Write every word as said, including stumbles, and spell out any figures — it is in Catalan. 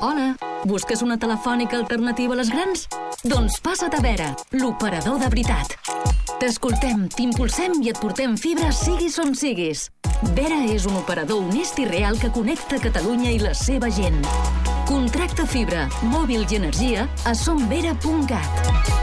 Hola, busques una telefònica alternativa a les grans? Doncs passa't a Vera, l'operador de veritat. T'escoltem, t'impulsem i et portem fibra siguis on siguis. Vera és un operador honest i real que connecta Catalunya i la seva gent. Contracta fibra, mòbil i energia a somvera punt cat.